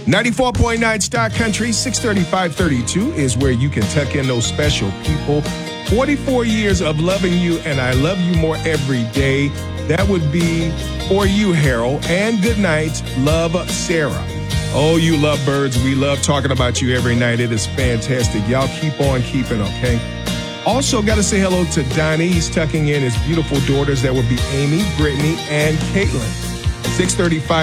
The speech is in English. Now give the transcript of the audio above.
94.9 Star Country, 63532 is where you can tuck in those special people. 44 years of loving you, and I love you more every day. That would be for you, Harold. And good night, love, Sarah. Oh, you lovebirds, we love talking about you every night. It is fantastic. Y'all keep on keeping, okay? Also, got to say hello to Donnie. He's tucking in his beautiful daughters. That would be Amy, Brittany, and Caitlin. 635